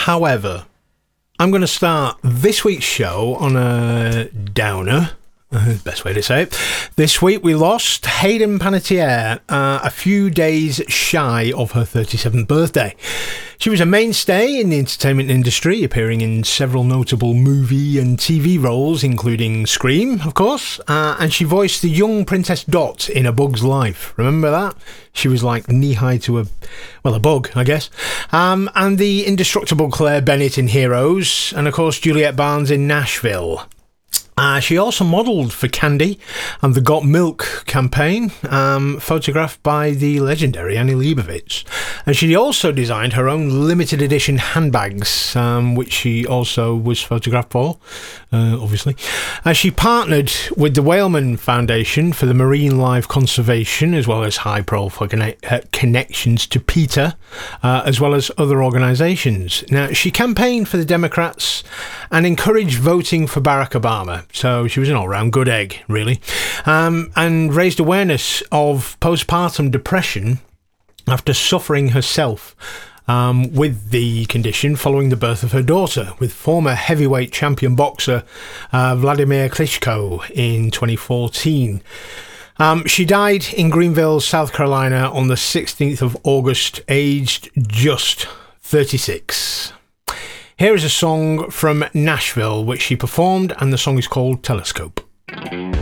However, I'm going to start this week's show on a downer. Best way to say it. This week we lost Hayden Panettiere a few days shy of her 37th birthday. She was a mainstay in the entertainment industry, appearing in several notable movie and TV roles, including Scream, of course, and she voiced the young Princess Dot in A Bug's Life. Remember that? She was like knee-high to a bug, I guess. And the indestructible Claire Bennett in Heroes, and of course Juliet Barnes in Nashville. She also modelled for Candy and the Got Milk campaign, photographed by the legendary Annie Leibovitz. And she also designed her own limited edition handbags, which she also was photographed for, obviously. She partnered with the Whaleman Foundation for the marine life conservation, as well as high-profile connections to PETA, as well as other organisations. Now, she campaigned for the Democrats and encouraged voting for Barack Obama. So she was an all-round good egg, really, and raised awareness of postpartum depression after suffering herself with the condition following the birth of her daughter, with former heavyweight champion boxer Vladimir Klitschko in 2014. She died in Greenville, South Carolina on the 16th of August, aged just 36. Here is a song from Nashville, which she performed, and the song is called Telescope.